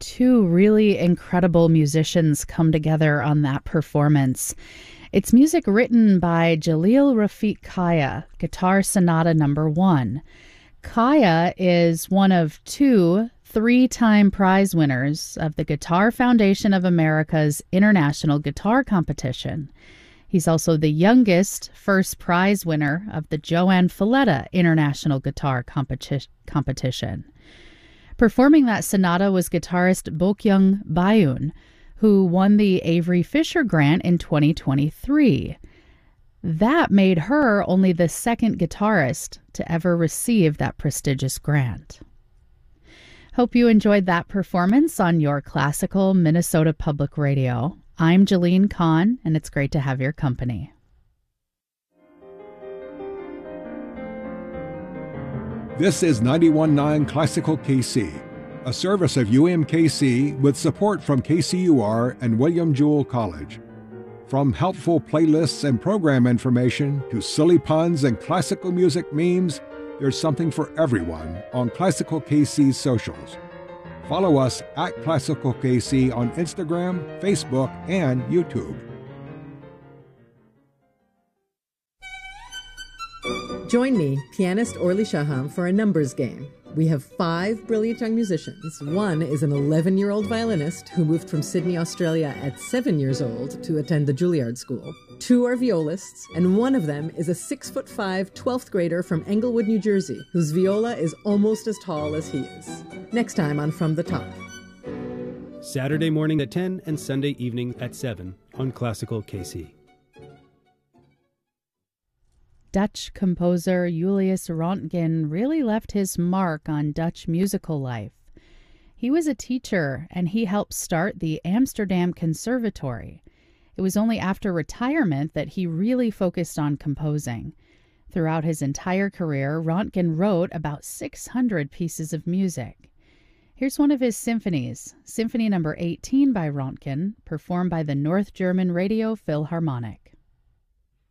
two really incredible musicians come together on that performance. It's music written by Jalil Rafiq Kaya, Guitar Sonata Number 1. Kaya is one of two three-time prize winners of the Guitar Foundation of America's International Guitar Competition. He's also the youngest first prize winner of the Joan Falletta International Guitar Competition. Performing that sonata was guitarist Bokyung Bayun, who won the Avery Fisher Grant in 2023. That made her only the second guitarist to ever receive that prestigious grant. Hope you enjoyed that performance on your classical Minnesota Public Radio. I'm Jalene Kahn, and it's great to have your company. This is 91.9 Classical KC, a service of UMKC with support from KCUR and William Jewell College. From helpful playlists and program information to silly puns and classical music memes, there's something for everyone on Classical KC's socials. Follow us at Classical KC on Instagram, Facebook, and YouTube. Join me, pianist Orly Shaham, for a numbers game. We have 5 brilliant young musicians. One is an 11-year-old violinist who moved from Sydney, Australia at 7 years old to attend the Juilliard School. 2 are violists, and one of them is a 6'5", 12th grader from Englewood, New Jersey, whose viola is almost as tall as he is. Next time on From the Top. Saturday morning at 10 and Sunday evening at 7 on Classical KC. Dutch composer Julius Röntgen really left his mark on Dutch musical life. He was a teacher, and he helped start the Amsterdam Conservatory. It was only after retirement that he really focused on composing. Throughout his entire career, Röntgen wrote about 600 pieces of music. Here's one of his symphonies, Symphony Number 18 by Röntgen, performed by the North German Radio Philharmonic.